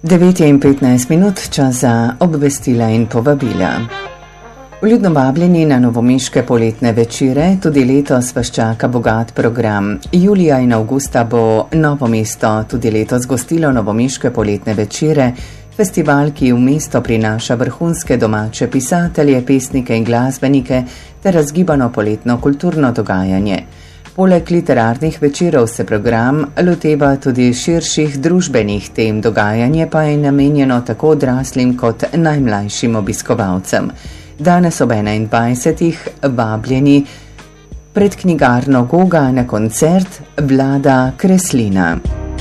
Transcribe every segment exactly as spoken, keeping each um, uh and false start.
devet je in petnajst minut, čas za obvestila in povabila. Vljudno vabljeni na novomeške poletne večere, tudi letos vas čaka bogat program. Julija in avgusta bo Novo mesto tudi letos gostilo novomeške poletne večere, festival, ki v mesto prinaša vrhunske domače pisatelje, pesnike in glasbenike ter razgibano poletno kulturno dogajanje. Poleg literarnih večerov se program loteva tudi širših družbenih tem, dogajanje pa je namenjeno tako odraslim kot najmlajšim obiskovalcem. Danes ob enaindvajsetih vabljeni pred knjigarno Goga na koncert Vlada Kreslina.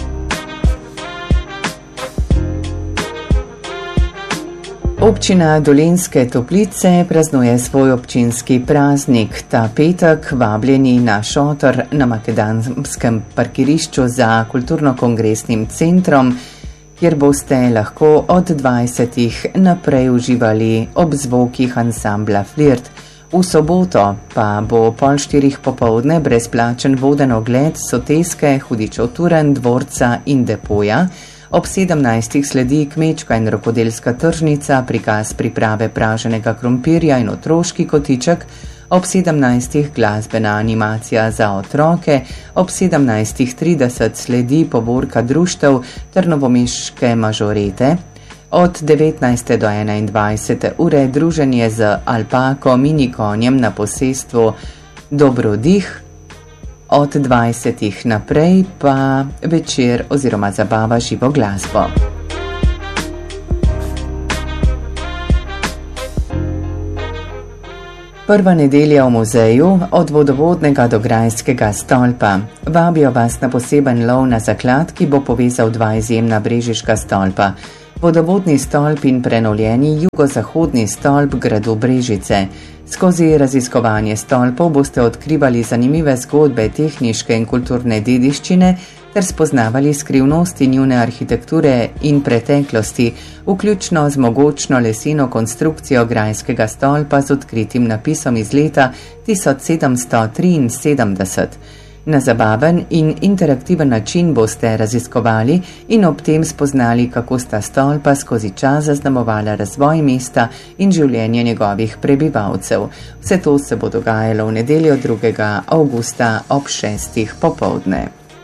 Občina Dolenjske Toplice praznuje svoj občinski praznik. Ta petek vabljeni na šotor na makadamskem parkirišču za kulturno-kongresnim centrom, kjer boste lahko od dvajsetih naprej uživali ob zvokih ansambla Flirt. V soboto pa bo pol štirih popoldne brezplačen voden ogled Soteske, Hudičev Turn, dvorca in depoja. Ob sedemnajstih sledi kmečka in rokodelska tržnica, prikaz priprave praženega krompirja in otroški kotiček, ob sedemnajstih glasbena animacija za otroke, ob sedemnajstih trideset sledi povorka društev ter novomeške mažorete, od devetnajste do enaindvajsete ure druženje z alpako mini konjem na posestvu Dobrodih, od dvajsetih naprej pa večer oziroma zabava živo glasbo. Prva nedelja v muzeju, od vodovodnega do grajskega stolpa. Vabijo vas na poseben lov na zaklad, ki bo povezal dva izjemna brežiška stolpa. Vodovodni stolp in prenovljeni jugozahodni stolp gradu Brežice. Skozi raziskovanje stolpov boste odkrivali zanimive zgodbe tehniške in kulturne dediščine ter spoznavali skrivnosti njune arhitekture in preteklosti, vključno z mogočno leseno konstrukcijo grajskega stolpa z odkritim napisom iz leta tisoč sedemsto triinsedemdeset. Na zabaven in interaktiven način boste raziskovali in ob tem spoznali, kako sta stolpa skozi čas zaznamovala razvoj mesta in življenje njegovih prebivalcev. Vse to se bo dogajalo v nedeljo drugega avgusta ob šestih popoldne.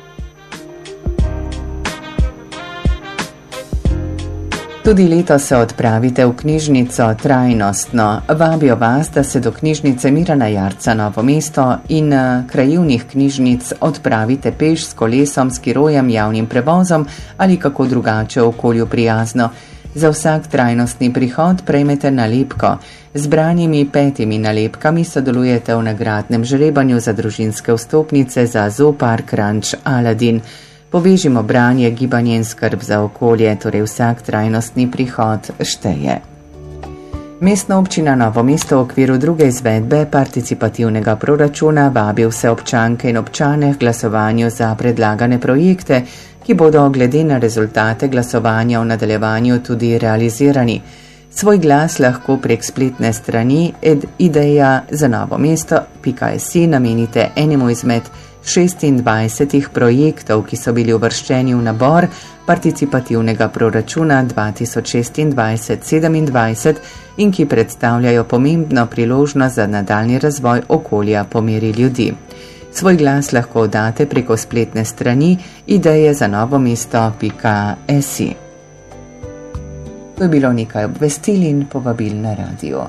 Tudi letos se odpravite v knjižnico Trajnostno. Vabijo vas, da se do knjižnice Mirana Jarca Novo mesto in krajevnih knjižnic odpravite peš, s kolesom, s skirojem, javnim prevozom ali kako drugače okolju prijazno. Za vsak trajnostni prihod prejmete nalepko. Z branimi petimi nalepkami sodelujete v nagradnem žrebanju za družinske vstopnice za Zoopark Ranč Aladin. Povežimo branje, gibanje in skrb za okolje, torej vsak trajnostni prihod šteje. Mestna občina Novo mesto v okviru druge izvedbe participativnega proračuna vabi vse občanke in občane k glasovanju za predlagane projekte, ki bodo glede na rezultate glasovanja v nadaljevanju tudi realizirani. Svoj glas lahko prek spletne strani ideja za novo mesto pika si namenite enemu izmed šestindvajsetih projektov, ki so bili uvrščeni v nabor participativnega proračuna dva tisoč šestindvajset sedemindvajset in ki predstavljajo pomembno priložnost za nadaljnji razvoj okolja po meri ljudi. Svoj glas lahko date preko spletne strani ideje za novo mesto pika si. To je bilo nekaj obvestil in povabil na radio.